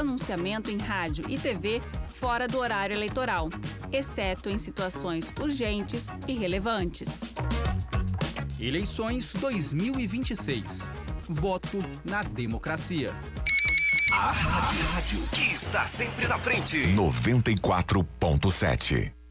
pronunciamento em rádio e TV fora do horário eleitoral, exceto em situações urgentes e relevantes. Eleições 2026. Voto na democracia. A rádio que está sempre na frente. 94.7.